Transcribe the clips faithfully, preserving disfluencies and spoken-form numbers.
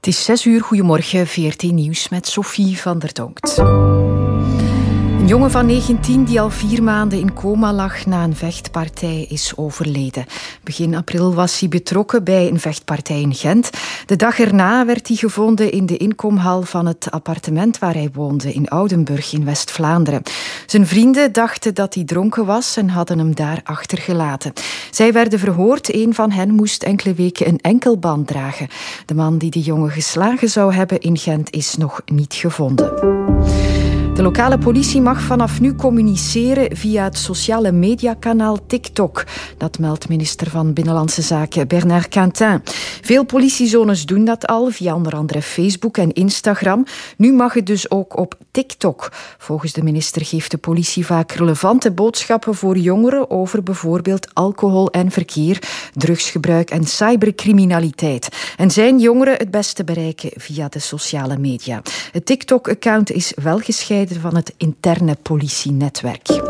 is zes uur, goedemorgen, V R T Nieuws met Sophie van der Donkt. Een jongen van negentien die al vier maanden in coma lag na een vechtpartij is overleden. Begin april was hij betrokken bij een vechtpartij in Gent. De dag erna werd hij gevonden in de inkomhal van het appartement waar hij woonde in Oudenburg in West-Vlaanderen. Zijn vrienden dachten dat hij dronken was en hadden hem daar achtergelaten. Zij werden verhoord. Een van hen moest enkele weken een enkelband dragen. De man die de jongen geslagen zou hebben in Gent is nog niet gevonden. De lokale politie mag vanaf nu communiceren via het sociale mediakanaal TikTok. Dat meldt minister van Binnenlandse Zaken Bernard Quintin. Veel politiezones doen dat al, via onder andere Facebook en Instagram. Nu mag het dus ook op TikTok. Volgens de minister geeft de politie vaak relevante boodschappen voor jongeren over bijvoorbeeld alcohol en verkeer, drugsgebruik en cybercriminaliteit. En zijn jongeren het beste bereiken via de sociale media. Het TikTok-account is wel gescheiden van het interne politienetwerk.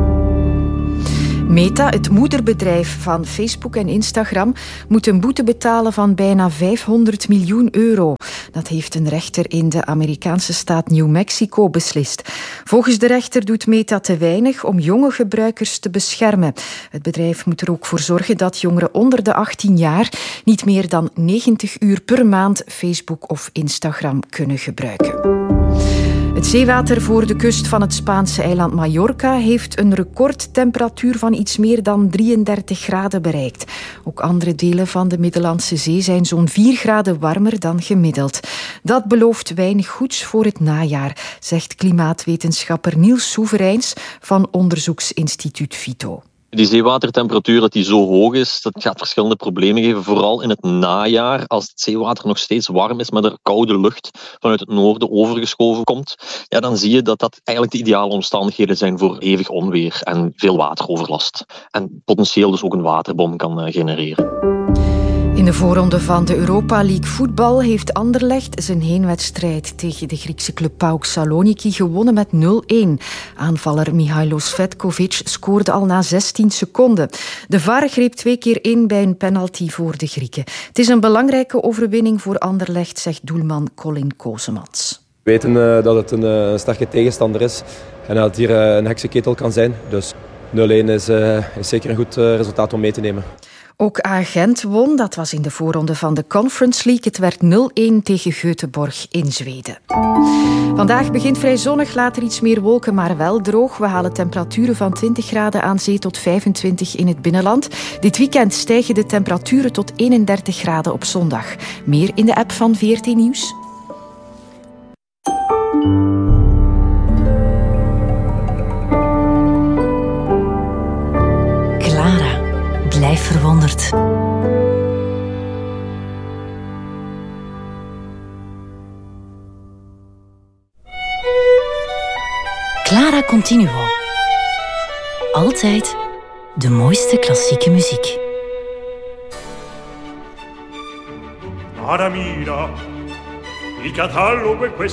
Meta, het moederbedrijf van Facebook en Instagram, moet een boete betalen van bijna vijfhonderd miljoen euro. Dat heeft een rechter in de Amerikaanse staat New Mexico beslist. Volgens de rechter doet Meta te weinig om jonge gebruikers te beschermen. Het bedrijf moet er ook voor zorgen dat jongeren onder de achttien jaar niet meer dan negentig uur per maand Facebook of Instagram kunnen gebruiken. Het zeewater voor de kust van het Spaanse eiland Mallorca heeft een recordtemperatuur van iets meer dan drieëndertig graden bereikt. Ook andere delen van de Middellandse Zee zijn zo'n vier graden warmer dan gemiddeld. Dat belooft weinig goeds voor het najaar, zegt klimaatwetenschapper Niels Soevereins van onderzoeksinstituut Vito. Die zeewatertemperatuur dat die zo hoog is, dat gaat verschillende problemen geven. Vooral in het najaar, als het zeewater nog steeds warm is, maar er koude lucht vanuit het noorden overgeschoven komt, ja, dan zie je dat dat eigenlijk de ideale omstandigheden zijn voor hevig onweer en veel wateroverlast. En potentieel dus ook een waterbom kan genereren. In de voorronde van de Europa League voetbal heeft Anderlecht zijn heenwedstrijd tegen de Griekse club PAOK Saloniki gewonnen met nul-een. Aanvaller Mihailos Vetkovic scoorde al na zestien seconden. De V A R greep twee keer in bij een penalty voor de Grieken. Het is een belangrijke overwinning voor Anderlecht, zegt doelman Colin Kozemans. We weten uh, dat het een uh, sterke tegenstander is en dat het hier uh, een heksenketel kan zijn. Dus nul-een is, uh, is zeker een goed uh, resultaat om mee te nemen. Ook Gent won, dat was in de voorronde van de Conference League. Het werd nul-een tegen Göteborg in Zweden. Vandaag begint vrij zonnig, later iets meer wolken, maar wel droog. We halen temperaturen van twintig graden aan zee tot vijfentwintig in het binnenland. Dit weekend stijgen de temperaturen tot eenendertig graden op zondag. Meer in de app van V R T Nieuws. Blijf verwonderd. Clara Continuo. Altijd de mooiste klassieke muziek. Aramira, il catalogo è questo.